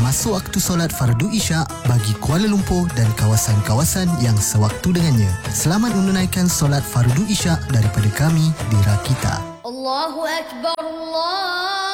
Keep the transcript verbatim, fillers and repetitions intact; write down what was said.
masuk waktu solat fardu Isyak bagi Kuala Lumpur dan kawasan-kawasan yang sewaktu dengannya. Selamat menunaikan solat fardu Isyak daripada kami di Rakita. Allahu Akbar, Allah.